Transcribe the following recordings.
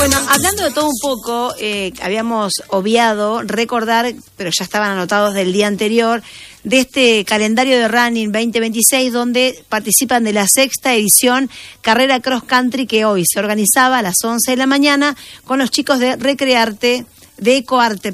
Bueno, hablando de todo un poco, habíamos obviado recordar, pero ya estaban anotados del día anterior, de este calendario de Running 2026, donde participan de la 6ª edición Carrera Cross Country, que hoy se organizaba a las 11 de la mañana con los chicos de Ecoarte,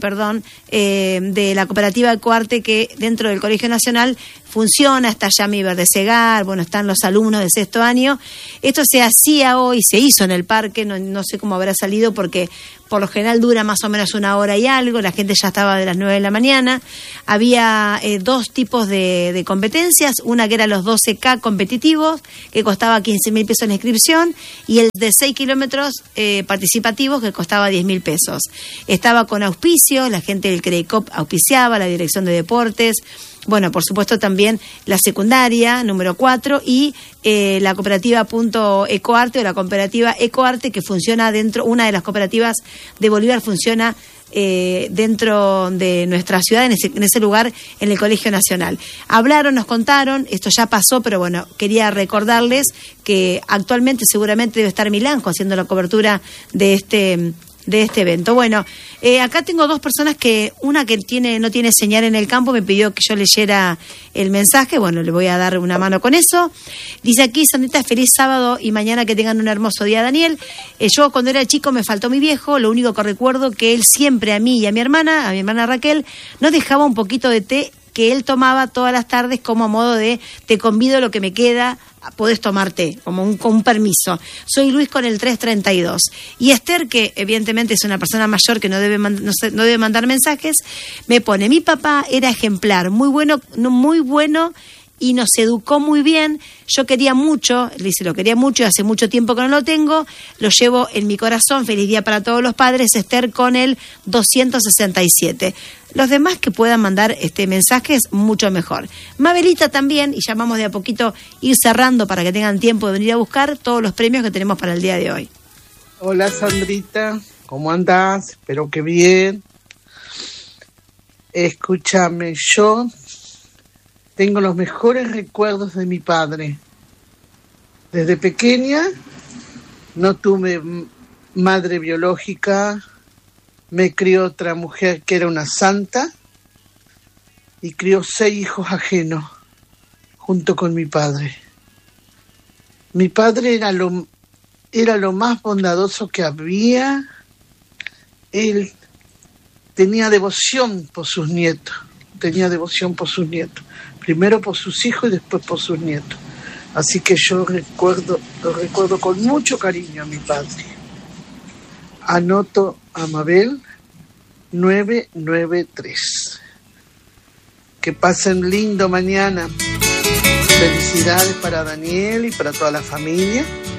de la cooperativa Ecoarte, que dentro del Colegio Nacional funciona. Está Yami Verdesegar, bueno, están los alumnos de 6º año. Esto se hacía hoy, se hizo en el parque, no sé cómo habrá salido, porque por lo general dura más o menos 1 hora y algo, la gente ya estaba de las 9 de la mañana. Había 2 tipos de competencias, una que era los 12K competitivos, que costaba 15.000 pesos la inscripción, y el de 6 kilómetros participativos, que costaba 10.000 pesos. Estaba con auspicio, la gente del CREICOP auspiciaba, la Dirección de Deportes, bueno, por supuesto también la secundaria, número 4, y la cooperativa Ecoarte, o la cooperativa Ecoarte, que funciona dentro, una de las cooperativas de Bolívar funciona dentro de nuestra ciudad, en ese lugar, en el Colegio Nacional. Hablaron, nos contaron, esto ya pasó, pero bueno, quería recordarles que actualmente seguramente debe estar Milanco haciendo la cobertura de este evento. Bueno, acá tengo 2 personas, una que no tiene señal en el campo, me pidió que yo leyera el mensaje. Bueno, le voy a dar una mano con eso. Dice aquí: Sandrita, feliz sábado y mañana que tengan un hermoso día, Daniel. Yo cuando era chico me faltó mi viejo, lo único que recuerdo que él siempre a mí y a mi hermana Raquel, nos dejaba un poquito de té que él tomaba todas las tardes como a modo de: te convido lo que me queda, podés tomarte, como un permiso. Soy Luis con el 332. Y Esther, que evidentemente es una persona mayor que no debe mandar mensajes, me pone: mi papá era ejemplar, muy bueno y nos educó muy bien. Yo quería mucho, dice, lo quería mucho y hace mucho tiempo que no lo tengo, lo llevo en mi corazón. Feliz día para todos los padres. Esther con el 267. Los demás que puedan mandar mensajes, mucho mejor. Mabelita también, y ya vamos de a poquito ir cerrando para que tengan tiempo de venir a buscar todos los premios que tenemos para el día de hoy. Hola Sandrita, ¿cómo andás? Espero que bien. Escúchame, yo tengo los mejores recuerdos de mi padre. Desde pequeña no tuve madre biológica, me crió otra mujer que era una santa y crió 6 hijos ajenos junto con mi padre. Mi padre era lo más bondadoso que había. Él tenía devoción por sus nietos. Primero por sus hijos y después por sus nietos. Así que yo lo recuerdo con mucho cariño a mi padre. Anoto a Mabel 993. Que pasen lindo mañana. Felicidades para Daniel y para toda la familia.